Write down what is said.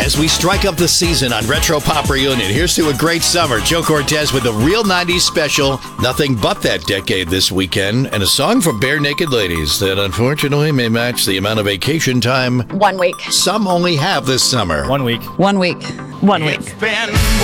As we strike up the season on Retro Pop Reunion, here's to a great summer. Joe Cortez with a real 90s special, Nothing But That Decade this weekend, and a song from Bare Naked Ladies that unfortunately may match the amount of vacation time 1 week. some only have this summer. 1 week. 1 week. 1 week. It's been